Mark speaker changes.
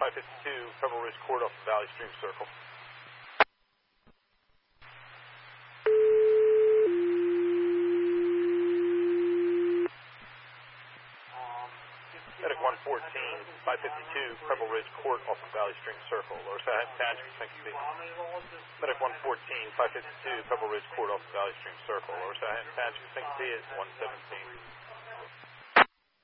Speaker 1: 552 Pebble Ridge Court off the Valley Stream Circle. Medic 114, 552 Pebble Ridge Court off of Valley Stream Circle. Lower Patrick, thank you. Medic 114, 552 Pebble Ridge Court off of Valley Stream Circle. Lower Patrick, thank you. 117.